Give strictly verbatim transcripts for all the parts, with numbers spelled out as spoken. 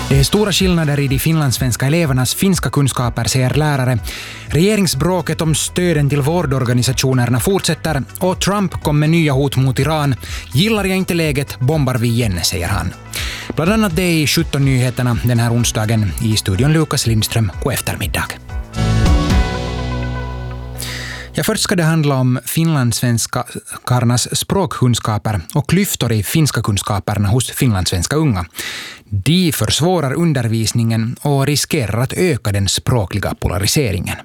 Det är stora skillnader i de finlandssvenska elevernas finska kunskaper, säger lärare. Regeringsbråket om stöden till vårdorganisationerna fortsätter och Trump kom med nya hot mot Iran. Gillar jag inte läget, bombar vi igen, säger han. Bland annat det i sjutton nyheterna den här onsdagen. I studion Lukas Lindström, god eftermiddag. Ja, först ska det handla om finlandssvenskarnas språkkunskaper och klyftor i finska kunskaperna hos finlandssvenska unga. De försvårar undervisningen och riskerar att öka den språkliga polariseringen.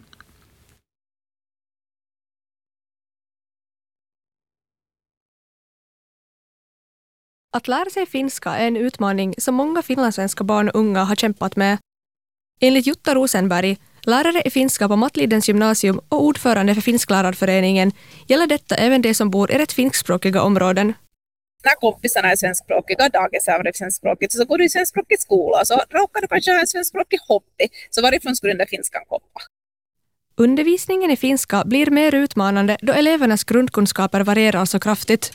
Att lära sig finska är en utmaning som många finlandssvenska barn och unga har kämpat med. Enligt Jutta Rosenberg, lärare i finska på Mattlidens gymnasium och ordförande för Finsklärarföreningen, gäller detta även de som bor i rätt finskspråkiga områden. När kompisarna är svenskspråkiga, dagis är svenskspråkigt, så går du i svenskspråkig skola, så råkar du kanske ha en svenskspråkig hobby, så varifrån skulle den där finskan komma? Undervisningen i finska blir mer utmanande då elevernas grundkunskaper varierar så kraftigt.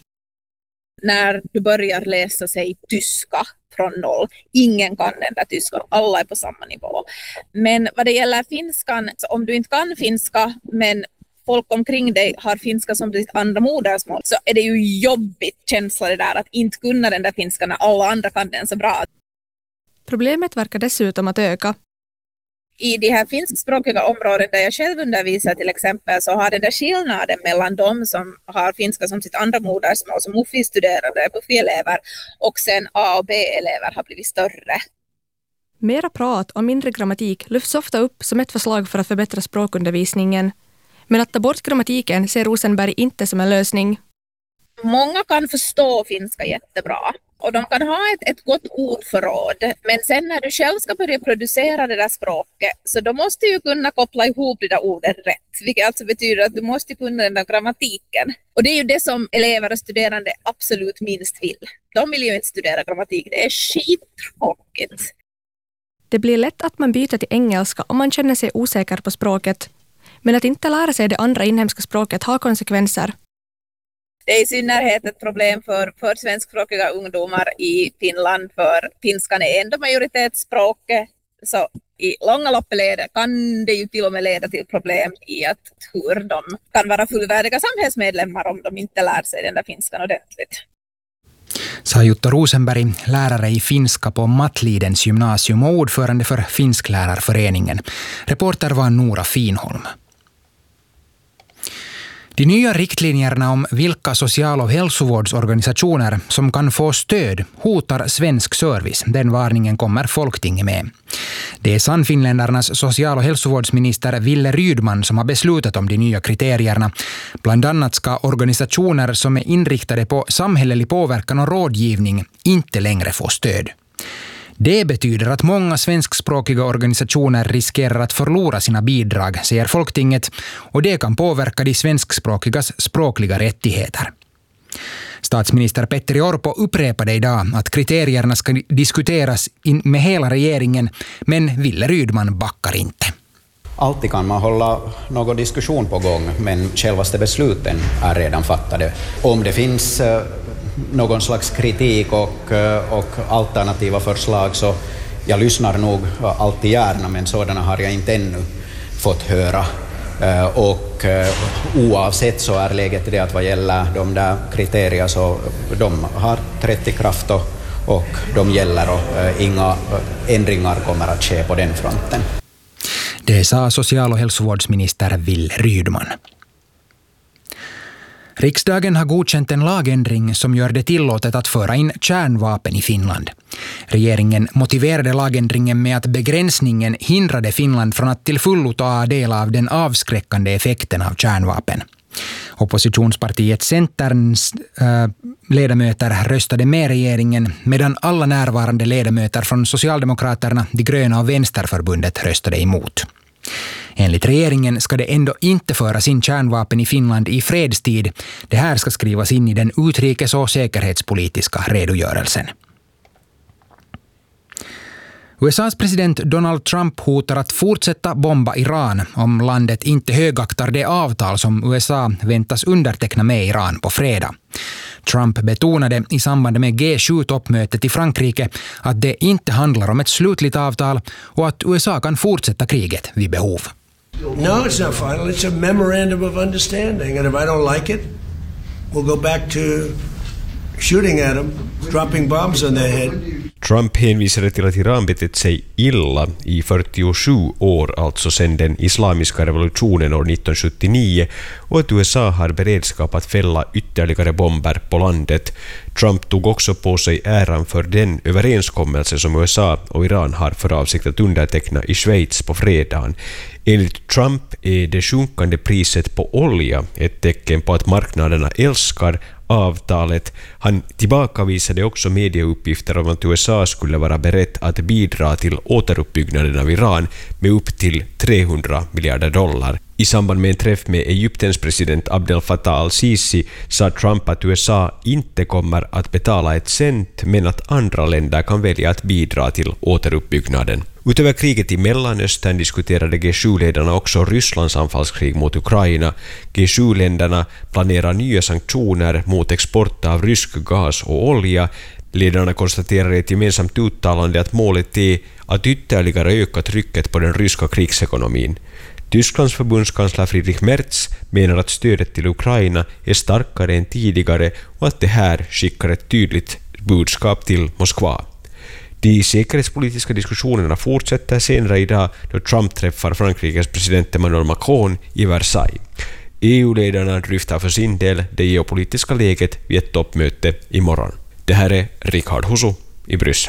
När du börjar läsa sig tyska från noll, ingen kan den där tyskan, alla är på samma nivå. Men vad det gäller finskan, så om du inte kan finska men folk omkring dig har finska som ditt andra modersmål, så är det ju jobbigt känsla det där att inte kunna den där finskan när alla andra kan den så bra. Problemet verkar dessutom att öka. I de här finskspråkiga områden där jag själv undervisar till exempel, så har den där skillnaden mellan de som har finska som sitt andra modersmål, som U F I-studerande, U F I-elever och sen A- och B-elever har blivit större. Mera prat och mindre grammatik lyfts ofta upp som ett förslag för att förbättra språkundervisningen. Men att ta bort grammatiken ser Rosenberg inte som en lösning. Många kan förstå finska jättebra och de kan ha ett, ett gott ordförråd. Men sen när du själv ska börja producera det där språket, så då måste du ju kunna koppla ihop det där orden rätt. Vilket alltså betyder att du måste kunna den där grammatiken. Och det är ju det som elever och studerande absolut minst vill. De vill ju inte studera grammatik, det är skittråkigt. Det blir lätt att man byter till engelska om man känner sig osäker på språket. Men att inte lära sig det andra inhemska språket har konsekvenser. Det är i synnerhet ett problem för, för svenskspråkiga ungdomar i Finland, för finskan är ändå majoritetsspråket. Så i långa loppet kan det ju till och med leda till problem i att hur de kan vara fullvärdiga samhällsmedlemmar om de inte lär sig den där finskan ordentligt. Sa Jutta Rosenberg, lärare i finska på Mattlidens gymnasium och ordförande för Finsklärarföreningen. Reporter var Nora Finholm. De nya riktlinjerna om vilka social- och hälsovårdsorganisationer som kan få stöd hotar svensk service. Den varningen kommer Folktinget med. Det är Sannfinländarnas social- och hälsovårdsminister Ville Rydman som har beslutat om de nya kriterierna. Bland annat ska organisationer som är inriktade på samhällelig påverkan och rådgivning inte längre få stöd. Det betyder att många svenskspråkiga organisationer riskerar att förlora sina bidrag, säger Folktinget, och det kan påverka de svenskspråkigas språkliga rättigheter. Statsminister Petteri Orpo upprepade idag att kriterierna ska diskuteras in med hela regeringen, men Ville Rydman backar inte. Alltid kan man hålla någon diskussion på gång, men självaste besluten är redan fattade. Om det finns någon slags kritik och, och alternativa förslag, så jag lyssnar nog alltid gärna, men sådana har jag inte ännu fått höra. Och oavsett så är läget det att vad gäller de där kriterierna, så de har trätt i kraft och, och de gäller och inga ändringar kommer att ske på den fronten. Det sa social- och hälsovårdsminister Ville Rydman. Riksdagen har godkänt en lagändring som gör det tillåtet att föra in kärnvapen i Finland. Regeringen motiverade lagändringen med att begränsningen hindrade Finland från att till fullo ta del av den avskräckande effekten av kärnvapen. Oppositionspartiet Centerns äh, ledamöter röstade med regeringen, medan alla närvarande ledamöter från Socialdemokraterna, De gröna och Vänsterförbundet röstade emot. Enligt regeringen ska det ändå inte föras in kärnvapen i Finland i fredstid. Det här ska skrivas in i den utrikes- och säkerhetspolitiska redogörelsen. U S A:s president Donald Trump hotar att fortsätta bomba Iran om landet inte högaktar det avtal som U S A väntas underteckna med Iran på fredag. Trump betonade i samband med G sju-toppmötet i Frankrike att det inte handlar om ett slutligt avtal och att U S A kan fortsätta kriget vid behov. No, it's not final. It's a memorandum of understanding. And if I don't like it, we'll go back to shooting at them, dropping bombs on their head. Trump hänvisade till att Iran betett sig illa i fyrtiosju år, alltså sedan den islamiska revolutionen år nittonhundrasjuttionio, och att U S A har beredskap att fälla ytterligare bomber på landet. Trump tog också på sig äran för den överenskommelse som U S A och Iran har för avsikt att underteckna i Schweiz på fredagen. Enligt Trump är det sjunkande priset på olja ett tecken på att marknaderna älskar avtalet. Han tillbakavisade också medieuppgifter om att U S A skulle vara berett att bidra till återuppbyggnaden av Iran med upp till trehundra miljarder dollar. I samband med en träff med Egyptens president Abdel Fattah al-Sisi sa Trump att U S A inte kommer att betala ett cent, men att andra länder kan välja att bidra till återuppbyggnaden. Utöver kriget i Mellanöstern diskuterade G sju-ledarna också Rysslands anfallskrig mot Ukraina. G sju-länderna planerar nya sanktioner mot export av rysk gas och olja. Ledarna konstaterar i ett gemensamt uttalande att målet är att ytterligare öka trycket på den ryska krigsekonomin. Tysklands förbundskansler Friedrich Merz menar att stödet till Ukraina är starkare än tidigare och att det här skickar ett tydligt budskap till Moskva. De säkerhetspolitiska diskussionerna fortsätter senare idag då Trump träffar Frankrikes president Emmanuel Macron i Versailles. E U-ledarna dryftar för sin del det geopolitiska läget vid ett toppmöte imorgon. Det här är Richard Husu i Bryssel.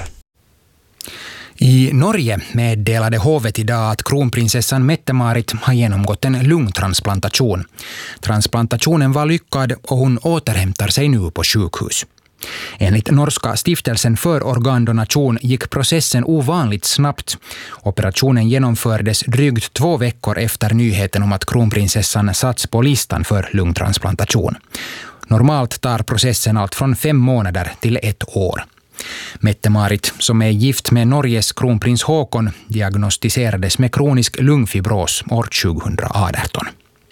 I Norge meddelade hovet idag att kronprinsessan Mette-Marit har genomgått en lungtransplantation. Transplantationen var lyckad och hon återhämtar sig nu på sjukhus. Enligt norska stiftelsen för organdonation gick processen ovanligt snabbt. Operationen genomfördes drygt två veckor efter nyheten om att kronprinsessan satts på listan för lungtransplantation. Normalt tar processen allt från fem månader till ett år. Mette-Marit, som är gift med Norges kronprins Håkon, diagnostiserades med kronisk lungfibros år tjugoarton.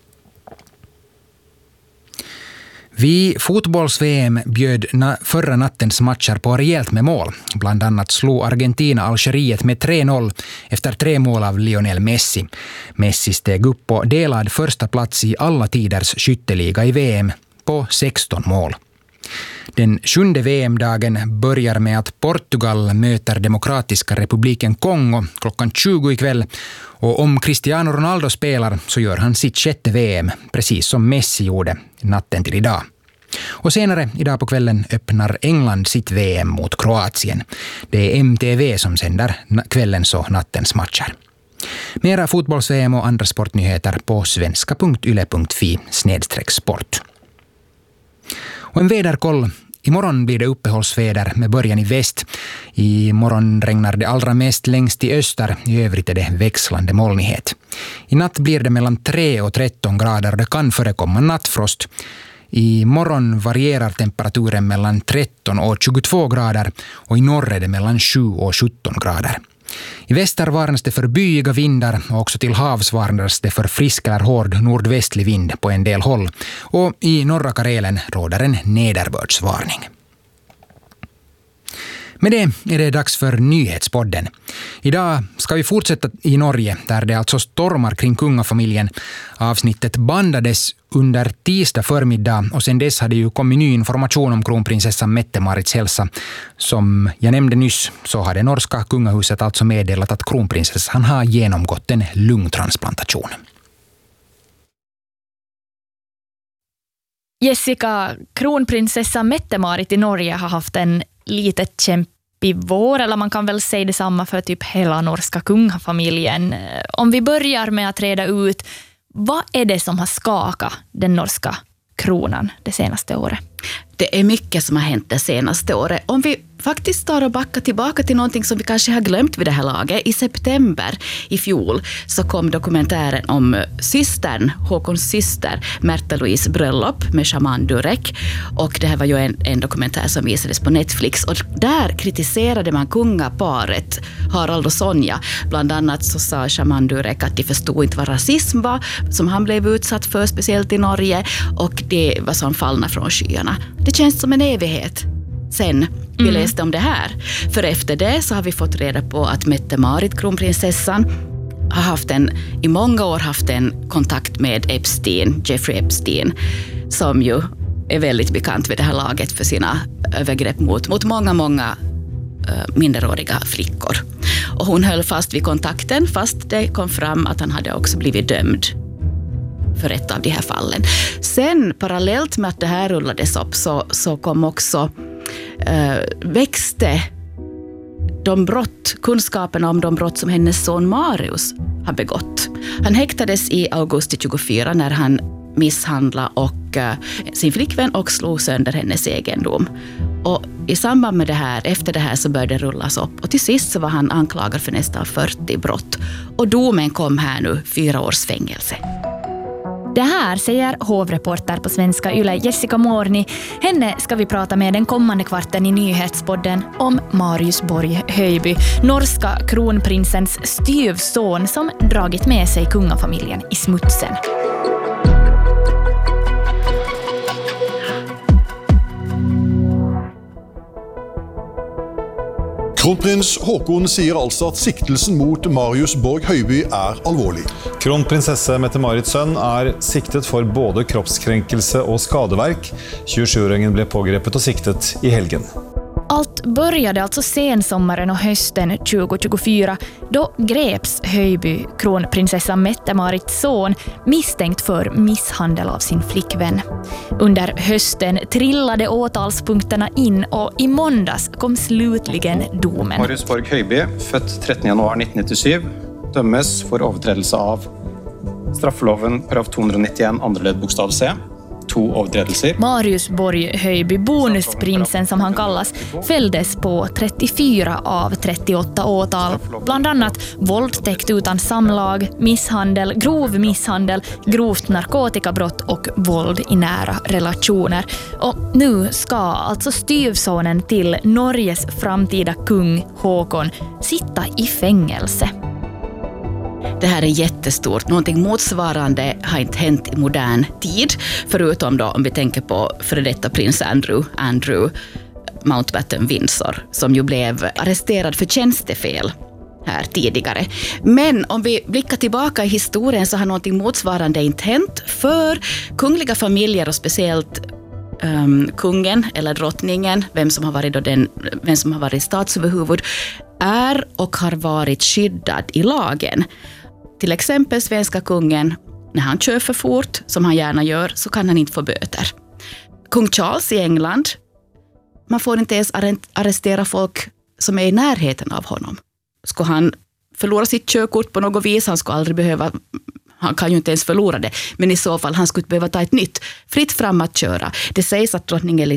Vid fotbolls-V M bjöd na- förra nattens matcher på rejält med mål. Bland annat slog Argentina Algeriet med tre noll efter tre mål av Lionel Messi. Messi steg upp på delad första plats i alla tiders skytteliga i V M på sexton mål. Den sjunde V M-dagen börjar med att Portugal möter Demokratiska republiken Kongo klockan tjugo ikväll. Och om Cristiano Ronaldo spelar så gör han sitt sjätte V M, precis som Messi gjorde natten till idag. Och senare idag på kvällen öppnar England sitt V M mot Kroatien. Det är M T V som sänder kvällens och nattens matcher. Mera fotbolls-V M och andra sportnyheter på svenska punkt yle punkt fi snedstreck sport. Och en väderkoll. Imorgon blir det uppehållsväder med början i väst. Imorgon regnar det allra mest längst i öster. I övrigt är det växlande molnighet. I natt blir det mellan tre och tretton grader och det kan förekomma nattfrost. Imorgon varierar temperaturen mellan tretton och tjugotvå grader och i norr är det mellan sju och sjutton grader. I väster varnas det för byiga vindar och också till havs varnas det för frisk eller hård nordvästlig vind på en del håll. Och i norra Karelen råder en nederbördsvarning. Med det är det dags för nyhetspodden. Idag ska vi fortsätta i Norge där det alltså stormar kring kungafamiljen. Avsnittet bandades under tisdag förmiddag och sen dess hade ju kommit ny information om kronprinsessan Mette-Marits hälsa. Som jag nämnde nyss så har det norska kungahuset alltså meddelat att kronprinsessan har genomgått en lungtransplantation. Jessica, kronprinsessan Mette-Marit i Norge har haft en litet kämpig vår, eller man kan väl säga detsamma för typ hela norska kungafamiljen. Om vi börjar med att reda ut, vad är det som har skakat den norska kronan det senaste året? Det är mycket som har hänt det senaste året. Om vi faktiskt tar och backar tillbaka till någonting som vi kanske har glömt vid det här laget. I september i fjol så kom dokumentären om systern, Håkons syster, Märta Louise bröllop med shaman Durek. Och det här var ju en, en dokumentär som visades på Netflix. Och där kritiserade man kungaparet Harald och Sonja. Bland annat så sa shaman Durek att de förstod inte vad rasism var som han blev utsatt för, speciellt i Norge. Och det var som fallna från skyarna. månaderna. Det känns som en evighet sen vi mm. läste om det här. För efter det så har vi fått reda på att Mette-Marit, kronprinsessan, har haft en, i många år haft en kontakt med Epstein, Jeffrey Epstein, som ju är väldigt bekant vid det här laget för sina övergrepp mot, mot många, många uh, minderåriga flickor. Och hon höll fast vid kontakten fast det kom fram att han hade också blivit dömd för ett av de här fallen. Sen parallellt med att det här rullades upp så, så kom också uh, växte de brott, kunskaperna om de brott som hennes son Marius har begått. Han häktades i augusti tjugofyra när han misshandlade och, uh, sin flickvän och slog sönder hennes egendom. Och i samband med det här, efter det här så började det rullas upp. Och till sist så var han anklagad för nästan fyrtio brott. Och domen kom här nu, fyra års fängelse. Det här säger hovreporter på Svenska Yle Jessica Morni. Henne ska vi prata med den kommande kvarten i nyhetspodden om Marius Borg Höjby, norska kronprinsens styvson som dragit med sig kungafamiljen i smutsen. Kronprins Håkon säger alltså att siktelsen mot Marius Borg Høiby är allvarlig. Kronprinsesse Mette-Marits sønn är siktet för både kroppskränkelse och skadeverk. tjugosjuåringen blev pågrepet och siktet i helgen. Allt började alltså sensommaren och hösten tjugo tjugofyra. Då greps Höjby, kronprinsessa Mette-Marits son, misstänkt för misshandel av sin flickvän. Under hösten trillade åtalspunkterna in och i måndags kom slutligen domen. Marius Borg Høiby, född trettonde januari nittonhundranittiosju, dömes för överträdelse av straffeloven paragraf tvåhundranittioen andra led bokstav C. Marius Borg Høiby, bonusprinsen som han kallas, fälldes på trettiofyra av trettioåtta åtal. Bland annat våldtäkt utan samlag, misshandel, grov misshandel, grovt narkotikabrott och våld i nära relationer. Och nu ska alltså styvsonen till Norges framtida kung Håkon sitta i fängelse. Det här är jättestort. Någonting motsvarande har inte hänt i modern tid. Förutom då om vi tänker på före detta prins Andrew, Andrew Mountbatten Windsor, som ju blev arresterad för tjänstefel här tidigare. Men om vi blickar tillbaka i historien så har någonting motsvarande inte hänt. För kungliga familjer och speciellt um, kungen eller drottningen, vem som har varit, då den, vem som har varit statsöverhuvud, är och har varit skyddad i lagen. Till exempel svenska kungen, när han kör för fort, som han gärna gör, så kan han inte få böter. Kung Charles i England, man får inte ens arrestera folk som är i närheten av honom. Ska han förlora sitt körkort på något vis, han ska aldrig behöva, han kan ju inte ens förlora det, men i så fall han skulle behöva ta ett nytt, fritt fram att köra. Det sägs att drottning Elizabeth